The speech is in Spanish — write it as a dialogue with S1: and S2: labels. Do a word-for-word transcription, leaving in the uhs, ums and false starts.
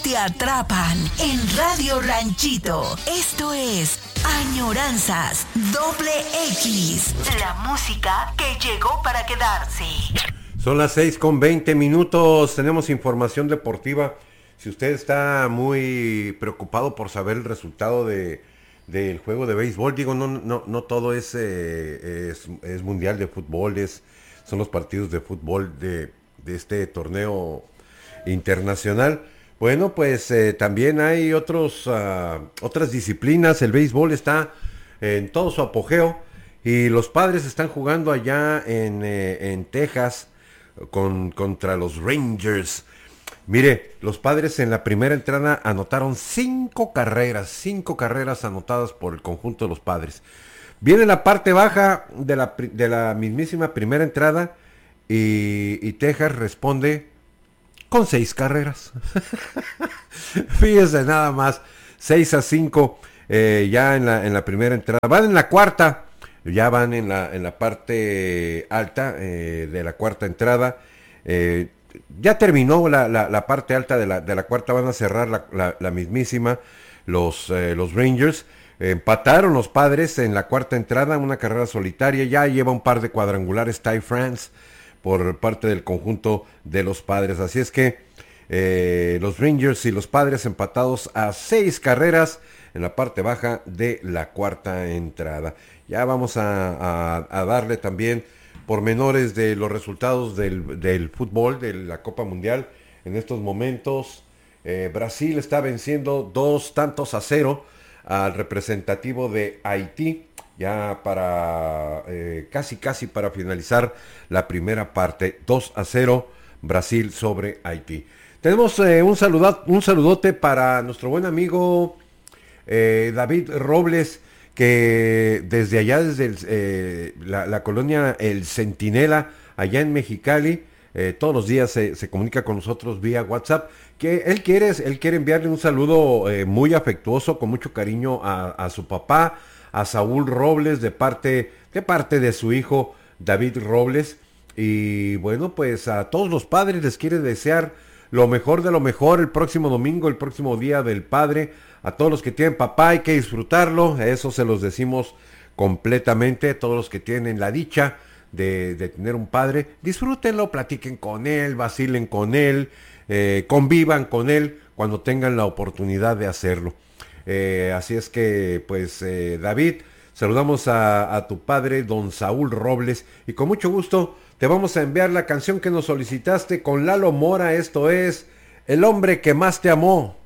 S1: te atrapan en Radio Ranchito. Esto es Añoranzas Doble X, la música que llegó para quedarse.
S2: Son las seis con veinte minutos, tenemos información deportiva. Si usted está muy preocupado por saber el resultado de del juego de béisbol, digo, no no no todo es, eh, es, es mundial de fútbol, es, son los partidos de fútbol de, de este torneo internacional. Bueno, pues eh, también hay otros uh, otras disciplinas. El béisbol está en todo su apogeo y los Padres están jugando allá en, eh, en Texas con, contra los Rangers. Mire, los Padres en la primera entrada anotaron cinco carreras, cinco carreras anotadas por el conjunto de los Padres. Viene la parte baja de la, de la mismísima primera entrada y, y Texas responde con seis carreras. Fíjese nada más, seis a cinco eh, ya en la, en la primera entrada. Van en la cuarta, ya van en la, en la parte alta eh, de la cuarta entrada. Eh, ya terminó la, la, la parte alta de la, de la cuarta, van a cerrar la, la, la mismísima los, eh, los Rangers. Empataron los Padres en la cuarta entrada, una carrera solitaria, ya lleva un par de cuadrangulares Ty France por parte del conjunto de los Padres. Así es que eh, los Rangers y los Padres empatados a seis carreras en la parte baja de la cuarta entrada. Ya vamos a, a, a darle también pormenores de los resultados del, del fútbol, de la Copa Mundial. En estos momentos eh, Brasil está venciendo dos tantos a cero al representativo de Haití, ya para eh, casi casi para finalizar la primera parte. Dos a cero Brasil sobre Haití. Tenemos eh, un, saluda, un saludote para nuestro buen amigo eh, David Robles, que desde allá, desde el, eh, la, la colonia El Centinela, allá en Mexicali, eh, todos los días se, se comunica con nosotros vía WhatsApp, que él quiere, él quiere enviarle un saludo eh, muy afectuoso, con mucho cariño a, a su papá, a Saúl Robles, de parte, de parte de su hijo David Robles. Y bueno, pues a todos los padres les quiere desear lo mejor de lo mejor el próximo domingo, el próximo Día del Padre. A todos los que tienen papá hay que disfrutarlo, eso se los decimos completamente. Todos los que tienen la dicha de, de tener un padre, disfrútenlo, platiquen con él, vacilen con él, eh, convivan con él cuando tengan la oportunidad de hacerlo. Eh, así es que, pues, eh, David, saludamos a, a tu padre, don Saúl Robles, y con mucho gusto te vamos a enviar la canción que nos solicitaste con Lalo Mora. Esto es El hombre que más te amó.